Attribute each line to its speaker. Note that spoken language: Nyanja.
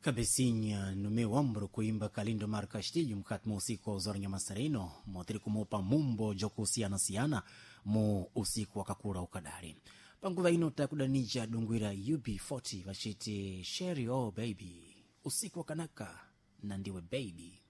Speaker 1: Cabecinha no meu ombro kuimba Kalindo Mar Castilho mkati mu usiku wa uzornya masarino motiri kumupa mumbo jokuhusiana siana mu usiku wa kakura ukadari panguva ino takudanija dungwira UB40 vachiti Sherry oh baby usiku wa kanaka na ndiwe baby